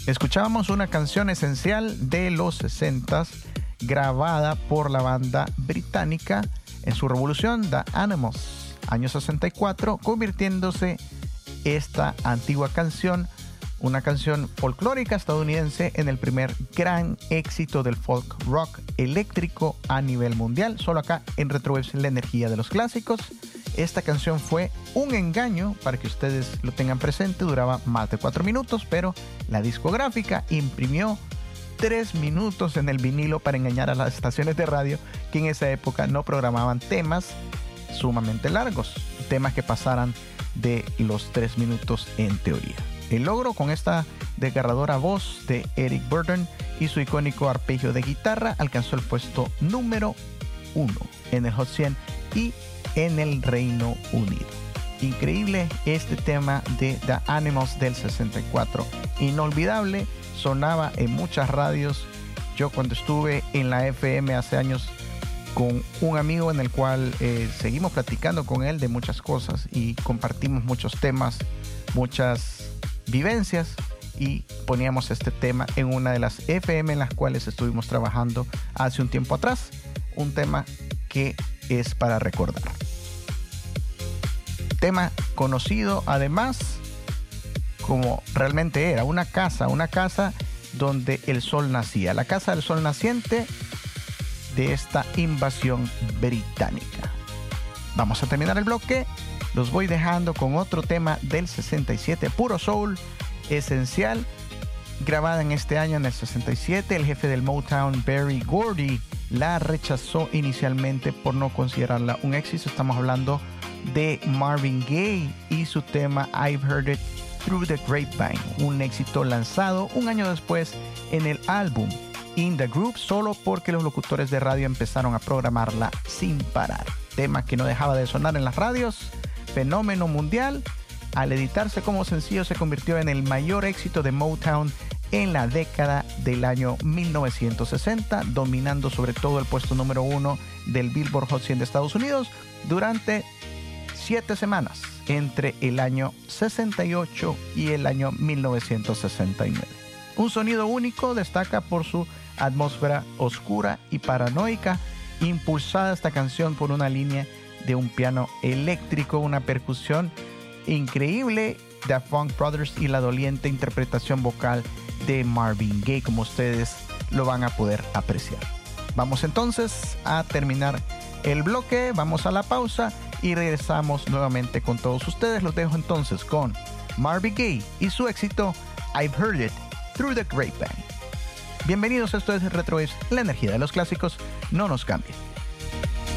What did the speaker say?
Escuchábamos una canción esencial de los 60s grabada por la banda británica en su revolución, The Animals, año 64, convirtiéndose esta antigua canción, una canción folclórica estadounidense, en el primer gran éxito del folk rock eléctrico a nivel mundial. Solo acá en Retrowaves, la energía de los clásicos. Esta canción fue un engaño, para que ustedes lo tengan presente, duraba más de 4 minutos, pero la discográfica imprimió 3 minutos en el vinilo para engañar a las estaciones de radio que en esa época no programaban temas sumamente largos, temas que pasaran de los 3 minutos en teoría. El logro con esta desgarradora voz de Eric Burdon y su icónico arpegio de guitarra alcanzó el puesto número 1 en el Hot 100 y en el Reino Unido. Increíble este tema de The Animals del 64. Inolvidable, sonaba en muchas radios. Yo cuando estuve en la FM hace años con un amigo en el cual seguimos platicando con él de muchas cosas y compartimos muchos temas, muchas vivencias, y poníamos este tema en una de las FM en las cuales estuvimos trabajando hace un tiempo atrás, un tema que es para recordar. Tema conocido además como realmente era una casa donde el sol nacía, la casa del sol naciente de esta invasión británica. Vamos a terminar el bloque. Los voy dejando con otro tema del 67, puro soul, esencial, grabada en este año, en el 67. El jefe del Motown, Berry Gordy, la rechazó inicialmente por no considerarla un éxito. Estamos hablando de Marvin Gaye y su tema I've Heard It Through the Grapevine, un éxito lanzado un año después en el álbum In the Groove, solo porque los locutores de radio empezaron a programarla sin parar. Tema que no dejaba de sonar en las radios, fenómeno mundial. Al editarse como sencillo se convirtió en el mayor éxito de Motown en la década del año 1960, dominando sobre todo el puesto número 1 del Billboard Hot 100 de Estados Unidos durante 7 semanas entre el año 68 y el año 1969. Un sonido único, destaca por su atmósfera oscura y paranoica, impulsada esta canción por una línea de un piano eléctrico, una percusión increíble de Funk Brothers y la doliente interpretación vocal de Marvin Gaye, como ustedes lo van a poder apreciar. Vamos entonces a terminar el bloque, vamos a la pausa y regresamos nuevamente con todos ustedes. Los dejo entonces con Marvin Gaye y su éxito I've Heard It Through the Grapevine. Bienvenidos, esto es Retrowaves, la energía de los clásicos. No nos cambien.